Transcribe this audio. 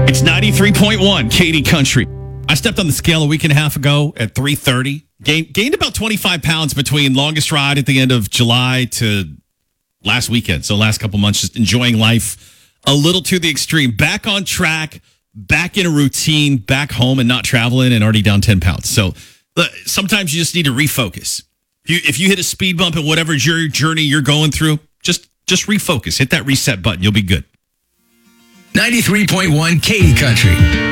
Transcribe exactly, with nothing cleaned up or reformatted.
It's ninety-three point one Katy Country. I stepped on the scale a week and a half ago at three thirty. Gained, gained about twenty-five pounds between longest ride at the end of July to last weekend. So last couple months, just enjoying life a little to the extreme. Back on track, back in a routine, back home and not traveling, and already down ten pounds. So uh, sometimes you just need to refocus. If you, if you hit a speed bump in whatever your journey you're going through, just, just refocus. Hit that reset button. You'll be good. ninety-three point one Katy Country.